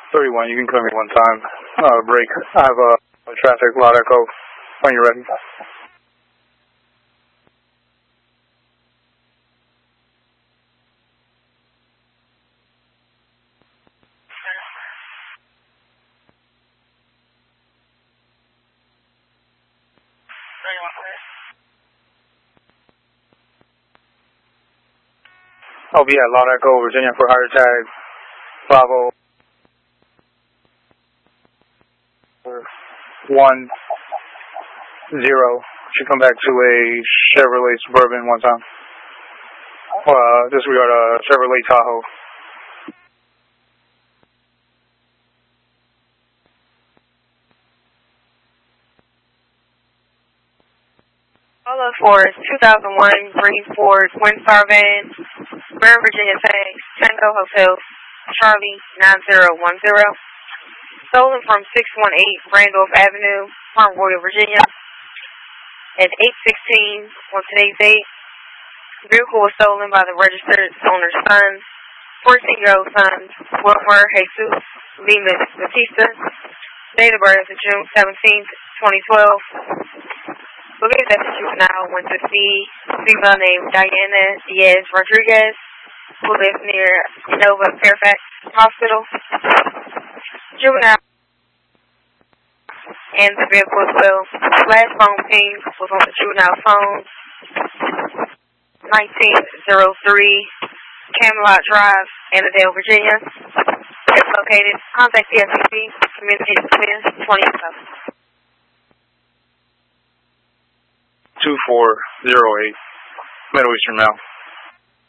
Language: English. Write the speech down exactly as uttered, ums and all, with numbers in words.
thirty-one, you can clear me one time. Uh, break. I have a, a traffic lot echo when you're ready. Oh, yeah, lot echo, Virginia for higher tag, Bravo. One, zero. Should come back to a Chevrolet Suburban one time. Uh, disregard a Chevrolet Tahoe. Follow for two thousand one Green Ford Windstar van, Grand Virginia tag, Tango Hotel, Charlie nine zero one zero. Stolen from six one eight Randolph Avenue, Port Royal, Virginia. At eight sixteen on today's date, the vehicle was stolen by the registered owner's son, fourteen-year-old son, Wilmer Jesus Lemus Batista. Date of birth is June seventeenth, twenty twelve. Believe that the juvenile went to see a female named Diana Diaz Rodriguez, who lives near Nova Fairfax Hospital. Juvenile and the vehicle as well. Last phone ping was on the juvenile phone, nineteen oh three Camelot Drive, Annandale, Virginia. It's located. Contact the S E C, Communications Clear, twenty-seven. two four zero eight, Middle Eastern Mail.